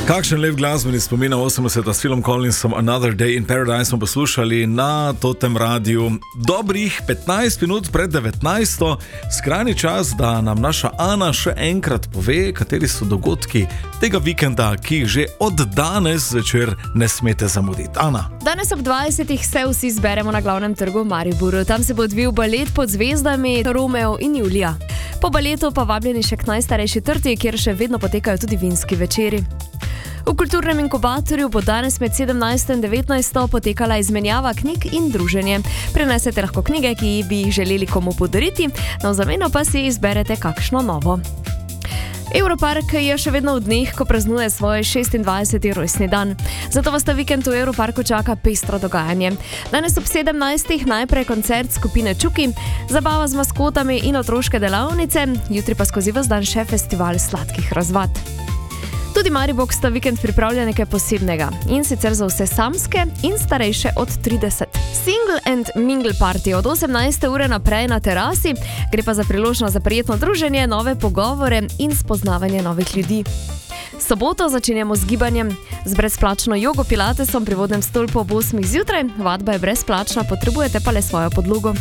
Kakšen lep glasbeni spomin na 80 s Philom Collinsom Another Day in Paradise smo poslušali na Totem Radiu. Dobrih 15 minut pred 19. Skrajni čas, da nam naša Ana še enkrat pove, kateri so dogodki tega vikenda, ki jih že od danes zvečer ne smete zamuditi. Ana. Danes ob 20. se vsi zberemo na glavnem trgu v Mariboru. Tam se bo odvil balet pod zvezdami Romeo in Julija. Po baletu pa vabljeni še k najstarejši trti, kjer še vedno potekajo tudi vinski večeri. V kulturnem inkubatorju bo danes med 17. in 19. potekala izmenjava knjig in druženje. Prinesete lahko knjige, ki bi jih želeli komu podariti, na zameno pa si izberete kakšno novo. Europark je še vedno v dneh, ko praznuje svoj 26. rojstni dan. Zato vas ta vikend v Europarku čaka pestro dogajanje. Danes ob 17. najprej koncert skupine Čuki, zabava z maskotami in otroške delavnice, jutri pa skozi ves dan še festival sladkih razvad. Tudi Maribox ta vikend pripravlja nekaj posebnega, in sicer za vse samske in starejše od 30. Single and mingle party od 18. ure naprej na terasi, gre pa za priložnost za prijetno druženje, nove pogovore in spoznavanje novih ljudi. Soboto začenjamo z gibanjem, z brezplačno jogo pilatesom pri vodnem stolpu ob 8. zjutraj, vadba je brezplačna, potrebujete pa le svojo podlogo.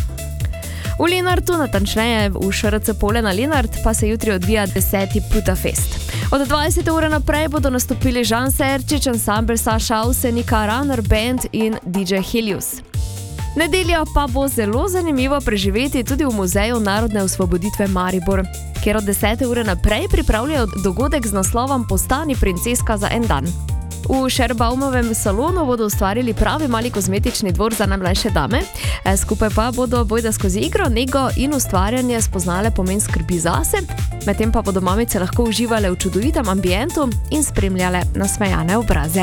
V Lenartu, natančneje v ŠRC Pole na Lenart, pa se jutri odvija 10. Puta Fest. Od 20. ure naprej bodo nastopili Žan Serčič, ansambel Saša Avsenika, Runner Band in DJ Helios. Nedelja pa bo zelo zanimivo preživeti tudi v Muzeju narodne osvoboditve Maribor, kjer od 10. ure naprej pripravljajo dogodek z naslovom Postani princeska za en dan. V Šerbaumovem salonu bodo ustvarili pravi mali kozmetični dvor za najmlajše dame, skupaj pa bodo bojda skozi igro, nego in ustvarjanje spoznale pomen skrbi zase, medtem pa bodo mamice lahko uživale v čudovitem ambientu in spremljale nasmejane obraze.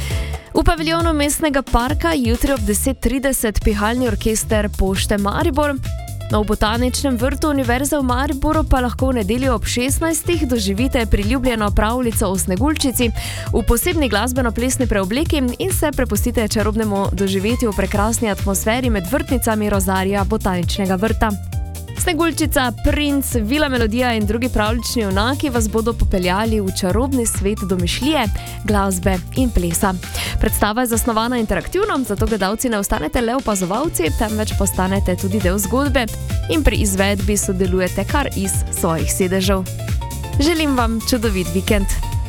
V paviljonu mestnega parka jutri ob 10:30 pihalni orkester Pošte Maribor. V botaničnem vrtu Univerze v Mariboru pa lahko v nedeljo ob 16. doživite priljubljeno pravljico o Sneguljčici v posebni glasbeno-plesni preobleki in se prepustite čarobnemu doživetju v prekrasni atmosferi med vrtnicami rozarija botaničnega vrta. Sneguljčica, princ, vila melodija in drugi pravljični junaki vas bodo popeljali v čarobni svet domišljije, glasbe in plesa. Predstava je zasnovana interaktivno, zato gledalci ne ostanete le opazovalci, temveč postanete tudi del zgodbe in pri izvedbi sodelujete kar iz svojih sedežev. Želim vam čudovit vikend.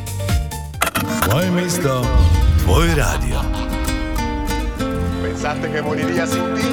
Tvoje mesto, tvoj radio. Pensate che moriria sin ti?